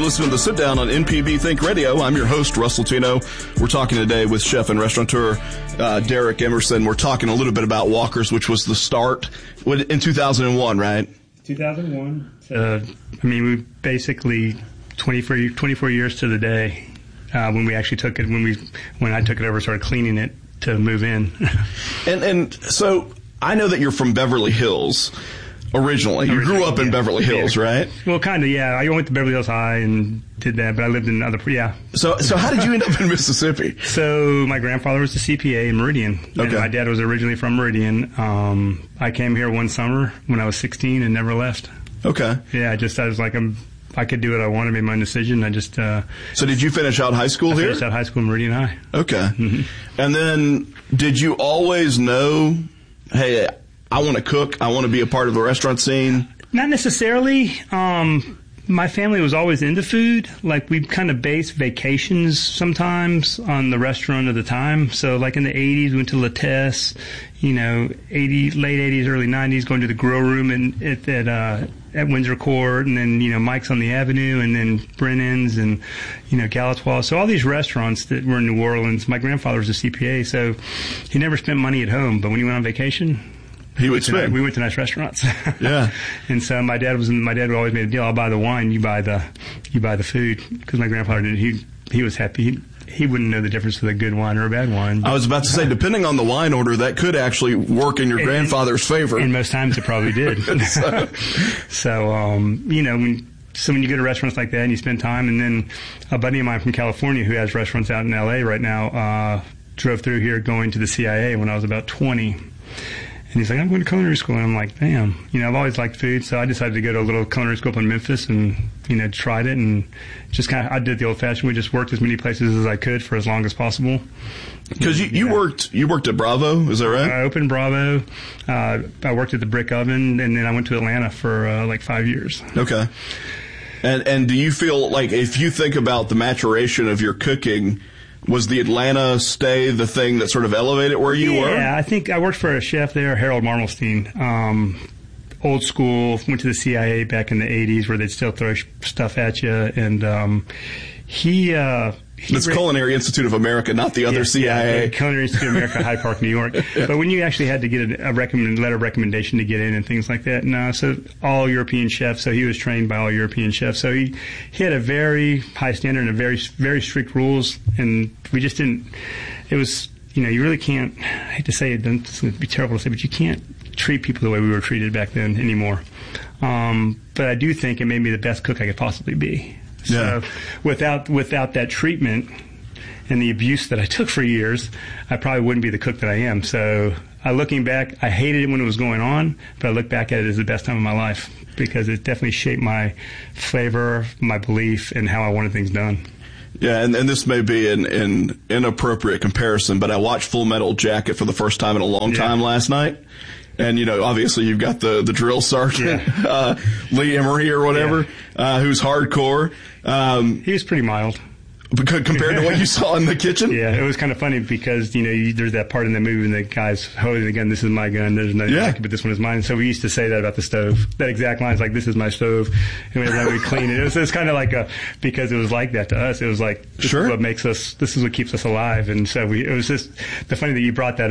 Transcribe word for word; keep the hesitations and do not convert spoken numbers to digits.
listening to The Sit Down on N P B Think Radio. I'm your host, Russell Tino. We're talking today with chef and restaurateur uh, Derek Emerson. We're talking a little bit about Walker's, which was the start in two thousand one, right? two thousand one. Uh, I mean, we basically twenty-four, twenty-four years to the day uh, when we actually took it, when we when I took it over, started cleaning it to move in. and and so I know that you're from Beverly Hills. Originally. You grew up in yeah. Beverly Hills, yeah. right? Well, kind of, yeah. I went to Beverly Hills High and did that, but I lived in other, yeah. So so how did you end up in Mississippi? So my grandfather was a C P A in Meridian. Okay. And my dad was originally from Meridian. Um, I came here one summer when I was sixteen and never left. Okay. Yeah, I just, I was like, I'm, I could do what I wanted, made my own decision. I just... Uh, so did you finish out high school I here? I finished out high school in Meridian High. Okay. Mm-hmm. And then did you always know, hey, I want to cook, I want to be a part of the restaurant scene? Not necessarily. Um, my family was always into food. Like, we kind of based vacations sometimes on the restaurant at the time. So, like in the eighties, we went to Latesse, you know, eighty, late eighties, early nineties, going to the grill room and at, at, uh, at Windsor Court, and then, you know, Mike's on the Avenue, and then Brennan's, and, you know, Galatoire's. So all these restaurants that were in New Orleans. My grandfather was a C P A, so he never spent money at home. But when he went on vacation, He would we, went to, we went to nice restaurants. Yeah. And so my dad was in, my dad always made a deal. I'll buy the wine, you buy the you buy the food, because my grandfather did. He he was happy. He, he wouldn't know the difference with a good wine or a bad wine. I was about to say, depending on the wine order, that could actually work in your and, grandfather's favor. And most times it probably did. so, so um, you know, when so when you go to restaurants like that and you spend time, and then a buddy of mine from California who has restaurants out in L A right now uh, drove through here going to the C I A when I was about twenty. And he's like, I'm going to culinary school. And I'm like, damn, you know, I've always liked food. So I decided to go to a little culinary school up in Memphis and, you know, tried it and just kind of, I did the old fashioned. We just worked as many places as I could for as long as possible. Because you, you yeah. worked, you worked at Bravo, is that right? I opened Bravo. Uh, I worked at the Brick Oven, and then I went to Atlanta for uh, like five years. Okay. And, and do you feel like, if you think about the maturation of your cooking, was the Atlanta stay the thing that sort of elevated where you yeah, were? Yeah, I think I worked for a chef there, Harold Marmelstein. Um, old school, went to the C I A back in the eighties where they'd still throw stuff at you. And um, he... Uh, It's ra- Culinary Institute of America, not the other yeah, C I A. Yeah, Culinary Institute of America, Hyde Park, New York. Yeah. But when you actually had to get a, a recommend, letter of recommendation to get in and things like that, no, so all European chefs, so he was trained by all European chefs. So he, he had a very high standard and a very, very strict rules, and we just didn't, it was, you know, you really can't, I hate to say it, it's going to be terrible to say, but you can't treat people the way we were treated back then anymore. Um, but I do think it made me the best cook I could possibly be. So yeah. without without that treatment and the abuse that I took for years, I probably wouldn't be the cook that I am. So I, looking back, I hated it when it was going on, but I look back at it as the best time of my life because it definitely shaped my flavor, my belief, and how I wanted things done. Yeah, and, and this may be an, an inappropriate comparison, but I watched Full Metal Jacket for the first time in a long time yeah. last night. And, you know, obviously you've got the, the drill sergeant, yeah. uh, Lee Emery or whatever, yeah. uh, who's hardcore. Um, he was pretty mild. Compared to what you saw in the kitchen? Yeah, it was kind of funny because, you know, you, there's that part in the movie when the guy's holding the gun, this is my gun, there's no yeah. jacket, but this one is mine. So we used to say that about the stove. That exact line is like, this is my stove. And whenever we clean it, it was, it was kind of like a, because it was like that to us. It was like, this sure. is what makes us, this is what keeps us alive. And so we, it was just, the funny that you brought that